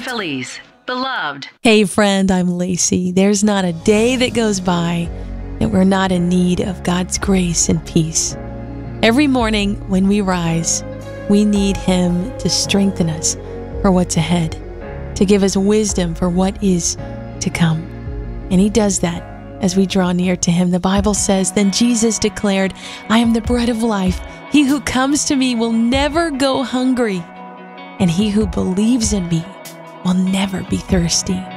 Feliz, beloved. Hey friend, I'm Lacey. There's not a day that goes by that we're not in need of God's grace and peace. Every morning when we rise, we need Him to strengthen us for what's ahead, to give us wisdom for what is to come. And He does that as we draw near to Him. The Bible says, "Then Jesus declared, 'I am the bread of life. He who comes to me will never go hungry, and he who believes in me will never be thirsty.'"